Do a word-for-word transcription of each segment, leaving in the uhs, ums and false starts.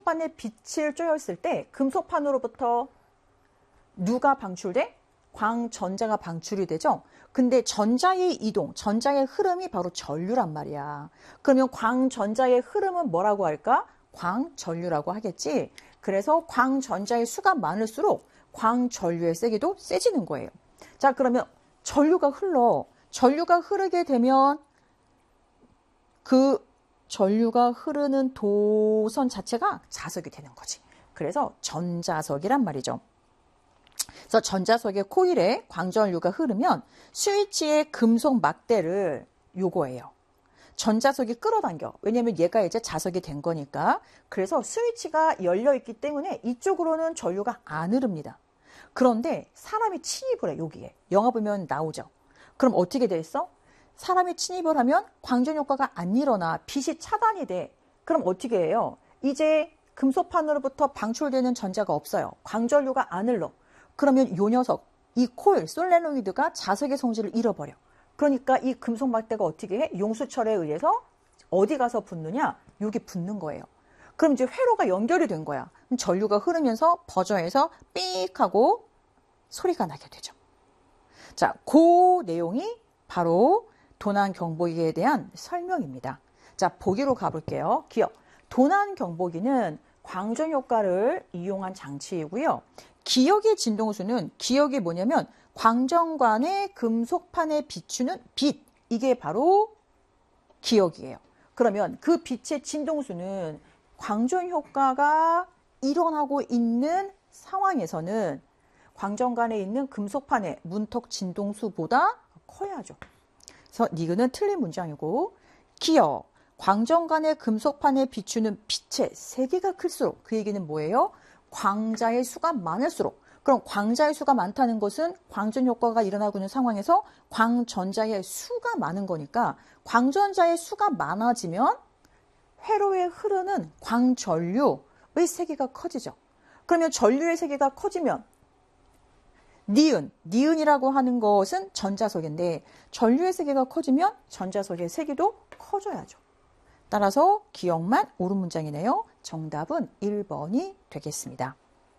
금속판에 빛을 쬐었을 때 금속판으로부터 누가 방출돼? 광전자가 방출이 되죠. 근데 전자의 이동, 전자의 흐름이 바로 전류란 말이야. 그러면 광전자의 흐름은 뭐라고 할까? 광전류라고 하겠지. 그래서 광전자의 수가 많을수록 광전류의 세기도 세지는 거예요. 자, 그러면 전류가 흘러. 전류가 흐르게 되면 그 전류가 흐르는 도선 자체가 자석이 되는 거지. 그래서 전자석이란 말이죠. 그래서 전자석의 코일에 광전류가 흐르면 스위치의 금속 막대를 요거예요. 전자석이 끌어당겨. 왜냐면 얘가 이제 자석이 된 거니까. 그래서 스위치가 열려 있기 때문에 이쪽으로는 전류가 안 흐릅니다. 그런데 사람이 침입을 해, 여기에. 영화 보면 나오죠. 그럼 어떻게 돼 있어? 사람이 침입을 하면 광전 효과가 안 일어나. 빛이 차단이 돼. 그럼 어떻게 해요? 이제 금속판으로부터 방출되는 전자가 없어요. 광전류가 안 흘러. 그러면 요 녀석, 이 코일, 솔레노이드가 자석의 성질을 잃어버려. 그러니까 이 금속 막대가 어떻게 해? 용수철에 의해서 어디 가서 붙느냐? 여기 붙는 거예요. 그럼 이제 회로가 연결이 된 거야. 그럼 전류가 흐르면서 버저에서 삑 하고 소리가 나게 되죠. 자, 그 내용이 바로 도난 경보기에 대한 설명입니다. 자, 보기로 가볼게요. 기억. 도난 경보기는 광전 효과를 이용한 장치이고요. 기역의 진동수는, 기역이 뭐냐면 광전관의 금속판에 비추는 빛, 이게 바로 기역이에요. 그러면 그 빛의 진동수는 광전 효과가 일어나고 있는 상황에서는 광전관에 있는 금속판의 문턱 진동수보다 커야죠. 그래서 니은은 틀린 문장이고, 기역, 광전관의 금속판에 비추는 빛의 세기가 클수록, 그 얘기는 뭐예요? 광자의 수가 많을수록. 그럼 광자의 수가 많다는 것은 광전 효과가 일어나고 있는 상황에서 광전자의 수가 많은 거니까 광전자의 수가 많아지면 회로에 흐르는 광전류의 세기가 커지죠. 그러면 전류의 세기가 커지면 니은, 니은이라고 하는 것은 전자석인데 전류의 세기가 커지면 전자석의 세기도 커져야죠. 따라서 기억만 옳은 문장이네요. 정답은 일 번이 되겠습니다.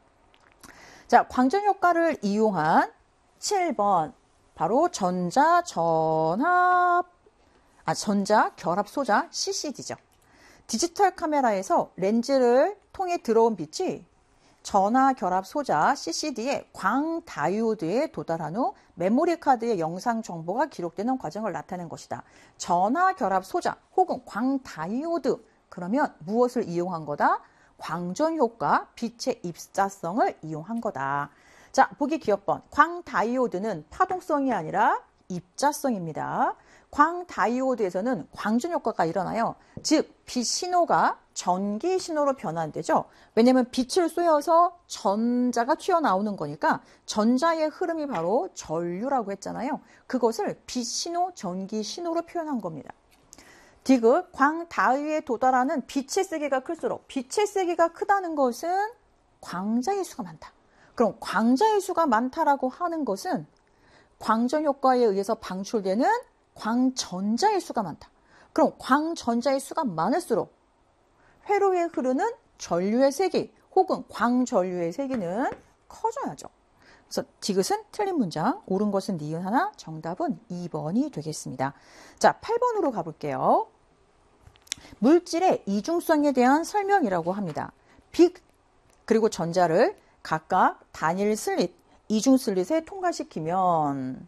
자, 광전 효과를 이용한 칠 번, 바로 전자 전압, 아, 전자 결합 소자 씨씨디죠. 디지털 카메라에서 렌즈를 통해 들어온 빛이 전화 결합 소자 씨씨디의 광다이오드에 도달한 후 메모리 카드의 영상 정보가 기록되는 과정을 나타낸 것이다. 전화 결합 소자 혹은 광다이오드, 그러면 무엇을 이용한 거다? 광전 효과, 빛의 입자성을 이용한 거다. 자, 보기 기억번. 광다이오드는 파동성이 아니라 입자성입니다. 광다이오드에서는 광전 효과가 일어나요. 즉, 빛 신호가 전기 신호로 변환되죠. 왜냐하면 빛을 쏘여서 전자가 튀어나오는 거니까 전자의 흐름이 바로 전류라고 했잖아요. 그것을 빛 신호, 전기 신호로 표현한 겁니다. 디귿, 광다이오드에 도달하는 빛의 세기가 클수록, 빛의 세기가 크다는 것은 광자의 수가 많다. 그럼 광자의 수가 많다라고 하는 것은 광전 효과에 의해서 방출되는 광전자의 수가 많다. 그럼 광전자의 수가 많을수록 회로에 흐르는 전류의 세기 혹은 광전류의 세기는 커져야죠. 그래서 디귿은 틀린 문장, 옳은 것은 니은 하나, 정답은 이 번이 되겠습니다. 자, 팔 번으로 가볼게요. 물질의 이중성에 대한 설명이라고 합니다. 빛 그리고 전자를 각각 단일 슬릿, 이중 슬릿에 통과시키면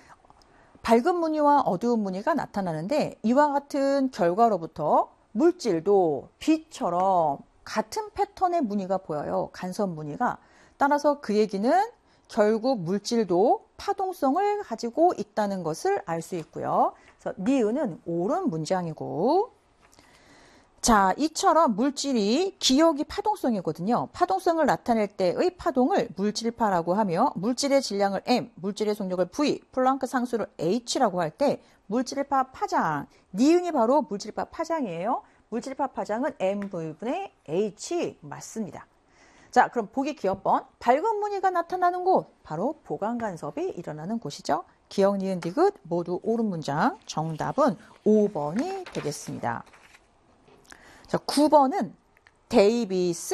밝은 무늬와 어두운 무늬가 나타나는데 이와 같은 결과로부터 물질도 빛처럼 같은 패턴의 무늬가 보여요. 간섭 무늬가. 따라서 그 얘기는 결국 물질도 파동성을 가지고 있다는 것을 알 수 있고요. 그래서 니은은 옳은 문장이고, 자, 이처럼 물질이 기역이 파동성이거든요. 파동성을 나타낼 때의 파동을 물질파라고 하며 물질의 질량을 M, 물질의 속력을 V, 플랑크 상수를 H라고 할 때 물질파 파장, 니은이 바로 물질파 파장이에요. 물질파 파장은 엠브이분의 H 맞습니다. 자, 그럼 보기 기억번. 밝은 무늬가 나타나는 곳, 바로 보강 간섭이 일어나는 곳이죠. 기억, 니은, 디귿 모두 옳은 문장. 정답은 오 번이 되겠습니다. 자, 구 번은 데이비스